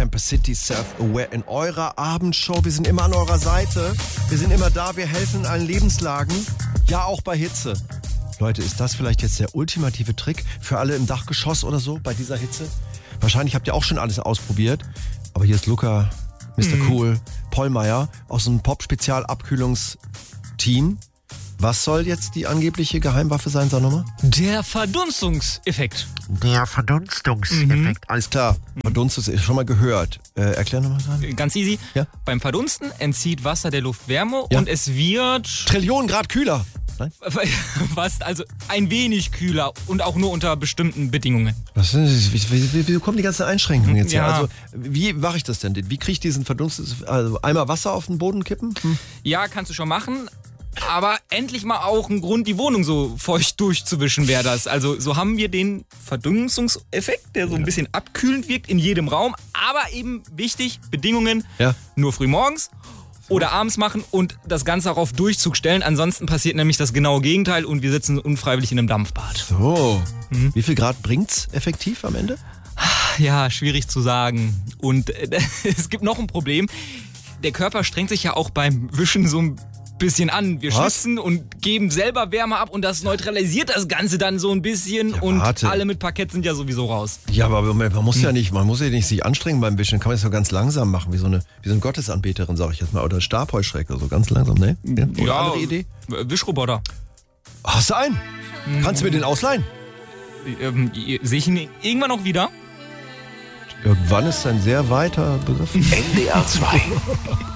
Campus City Self-Aware in eurer Abendshow. Wir sind immer an eurer Seite. Wir sind immer da. Wir helfen in allen Lebenslagen. Ja, auch bei Hitze. Leute, ist das vielleicht jetzt der ultimative Trick für alle im Dachgeschoss oder so bei dieser Hitze? Wahrscheinlich habt ihr auch schon alles ausprobiert. Aber hier ist Luca, Mr. Cool, Pollmeier aus dem Pop-Spezial-Abkühlungsteam. Was soll jetzt die angebliche Geheimwaffe sein, sag nochmal? Der Verdunstungseffekt. Der Verdunstungseffekt. Alles klar. Verdunstung, schon mal gehört. Erklär nochmal. Ganz easy. Ja? Beim Verdunsten entzieht Wasser der Luft Wärme Ja. und es wird Trillionen Grad kühler. Nein? fast, also ein wenig kühler und auch nur unter bestimmten Bedingungen. Was ist, wie kommen die ganzen Einschränkungen jetzt her? Ja. Also, wie mache ich das denn? Wie kriege ich diesen also einmal Wasser auf den Boden kippen? Ja, kannst du schon machen. Aber endlich mal auch ein Grund, die Wohnung so feucht durchzuwischen wäre das. Also so haben wir den Verdunstungseffekt, der so ein bisschen abkühlend wirkt in jedem Raum. Aber eben wichtig, Bedingungen nur früh morgens oder abends machen und das Ganze auch auf Durchzug stellen. Ansonsten passiert nämlich das genaue Gegenteil und wir sitzen unfreiwillig in einem Dampfbad. So. Wie viel Grad bringt's effektiv am Ende? Ja, schwierig zu sagen. Und es gibt noch ein Problem. Der Körper strengt sich ja auch beim Wischen so ein bisschen an. Wir schwitzen und geben selber Wärme ab und das neutralisiert das Ganze dann so ein bisschen und alle mit Parkett sind ja sowieso raus. Ja, aber man muss ja nicht sich anstrengen beim Wischen. Kann man das so ganz langsam machen, wie so eine Gottesanbeterin, sag ich jetzt mal, oder Stabheuschrecke, so ganz langsam, ne? Oder andere Idee? Wischroboter. Hast du einen? Kannst du mir den ausleihen? Sehe ich ihn irgendwann noch wieder? Irgendwann ist ein sehr weiter Begriff. NDR 2